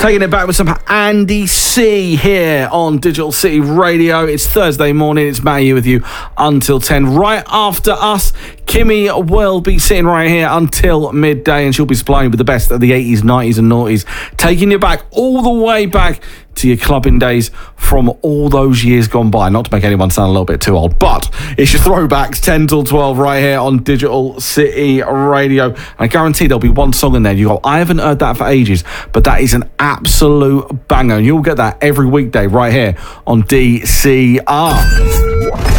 Taking it back with some Andy C here on Digital City Radio. It's Thursday morning. It's Matt here with you until 10. Right after us, Kimmy will be sitting right here until midday, and she'll be supplying with the best of the 80s, 90s and noughties, taking you back all the way back to your clubbing days from all those years gone by. Not to make anyone sound a little bit too old, but it's your throwbacks 10 till 12 right here on Digital City Radio. And I guarantee there'll be one song in there you go, I haven't heard that for ages, but that is an absolute banger. And you'll get that every weekday right here on DCR.